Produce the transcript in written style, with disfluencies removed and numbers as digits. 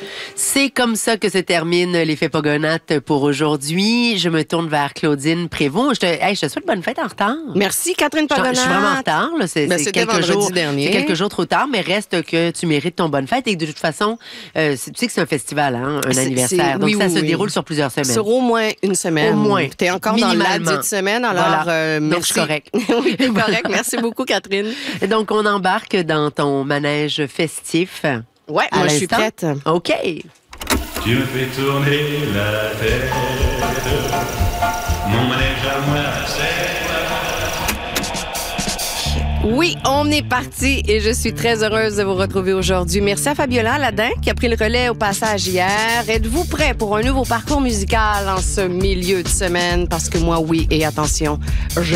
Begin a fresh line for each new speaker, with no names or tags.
C'est comme ça que se termine l'effet Pogonates pour aujourd'hui. Je me tourne vers Claudine Prévost. Je te souhaite bonne fête en retard.
Merci, Catherine Pogonates.
Je suis vraiment en retard. Là. C'est
vendredi dernier.
C'est quelques jours trop tard, mais reste que tu mérites ton bonne fête. Et de toute façon, tu sais que c'est un festival, un anniversaire. Donc, ça se déroule sur plusieurs semaines.
Sur au moins une semaine.
Au moins.
Tu es encore dans la dite semaine, alors
voilà. Donc,
merci.
c'est correct.
Oui, c'est correct. Merci beaucoup, Catherine.
Et donc, on embarque dans ton manège festif.
Ouais, moi, je suis prête.
OK.
Tu me fais tourner la tête. Mon manège à moi, c'est...
Oui, on est parti et je suis très heureuse de vous retrouver aujourd'hui. Merci à Fabiola Ladin qui a pris le relais au passage hier. Êtes-vous prêts pour un nouveau parcours musical en ce milieu de semaine? Parce que moi, oui, et attention,